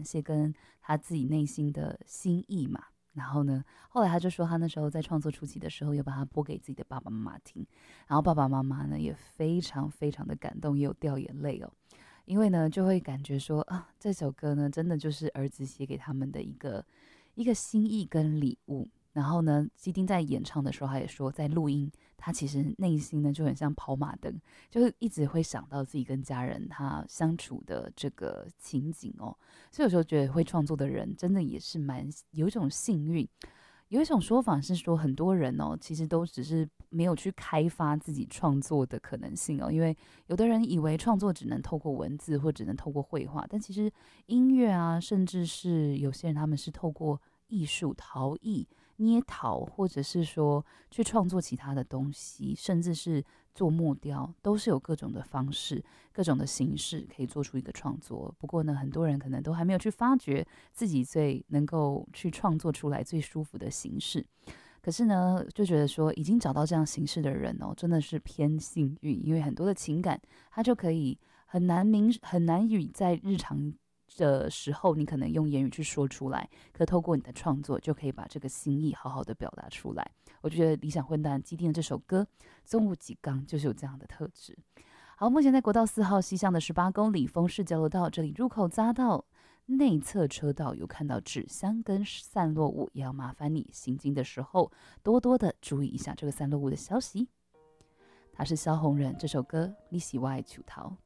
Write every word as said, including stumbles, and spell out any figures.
谢跟他自己内心的心意嘛。然后呢，后来他就说，他那时候在创作初期的时候，有把它播给自己的爸爸妈妈听，然后爸爸妈妈呢也非常非常的感动，也有掉眼泪哦，因为呢就会感觉说啊，这首歌呢真的就是儿子写给他们的一个一个心意跟礼物。然后呢，基丁在演唱的时候，他也说，在录音，他其实内心呢就很像跑马灯，就是一直会想到自己跟家人他相处的这个情景哦。所以有时候觉得会创作的人，真的也是蛮有一种幸运。有一种说法是说，很多人哦，其实都只是没有去开发自己创作的可能性哦，因为有的人以为创作只能透过文字或只能透过绘画，但其实音乐啊，甚至是有些人他们是透过艺术、陶艺、捏陶，或者是说去创作其他的东西，甚至是做木雕，都是有各种的方式、各种的形式可以做出一个创作。不过呢，很多人可能都还没有去发掘自己最能够去创作出来最舒服的形式。可是呢，就觉得说已经找到这样形式的人哦，真的是偏幸运，因为很多的情感，他就可以很难明很难以在日常的时候，你可能用言语去说出来，可透过你的创作，就可以把这个心意好好的表达出来。我觉得理想混蛋基定的这首歌《宗武吉刚》就是有这样的特质。好，目前在国道四号西向的十八公里丰市交流道，这里入口匝道内侧车道有看到纸箱跟散落物，也要麻烦你行经的时候多多的注意一下这个散落物的消息。他是萧红人，这首歌你喜欢爱求逃。